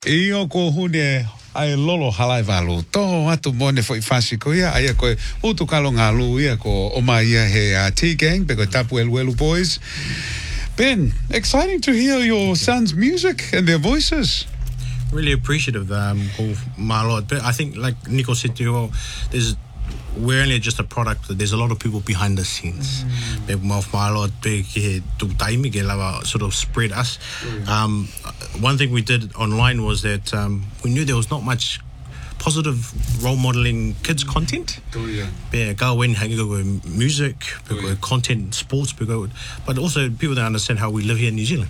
Io ko hune ai lolo halai valu. Toho atu mone fo i whasi ko ia. Aia koe utu kalo ngā lu ia ko oma ia he T-Gang, peko tapu elu boys. Ben, exciting to hear your sons' music and their voices. Really appreciative of my Lord. But I think, like Nico said to you, we're only just a product. There's a lot of people behind the scenes. My Lord, sort of spread us. One thing we did online was that we knew there was not much positive role modeling kids content. Music, content, sports, but also people that understand how we live here in New Zealand.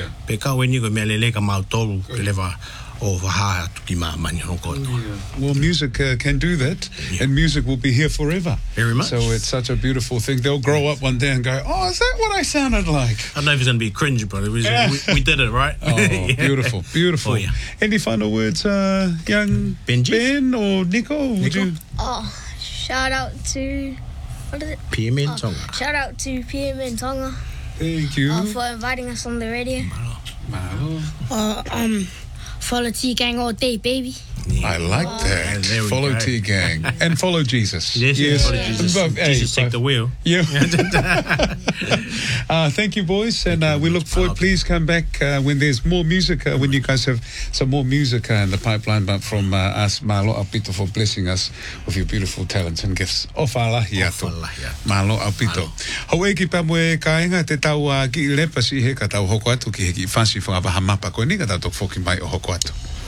Well, music can do that, and music will be here forever. Very much. So it's such a beautiful thing. They'll grow up one day and go, "Oh, is that what I sounded like?" I don't know if it's going to be cringe, but we did it, right? Oh, beautiful, beautiful. Oh, yeah. Any final words, young Benji? Ben or Nico? Would you? Oh, shout out to PMN Tonga. Shout out to PMN Tonga. Thank you for inviting us on the radio. Follow T-Gang all day, baby. I like that. Follow T-Gang and follow Jesus. Yes. Follow Jesus. Jesus take the wheel. Yeah. Thank you, boys, and we look forward. Please come back when there's more music. When you guys have some more music in the pipeline, but from us, Malo Apito, for blessing us with your beautiful talents and gifts. Ofalahi atu. Malo Apito. Hawaii ki pamwe kainga te tau ki lepa si he ka tau hoko atu ki he ki fansi fo ava hamapa ko ni ka tau tok foki mai o hoko atu.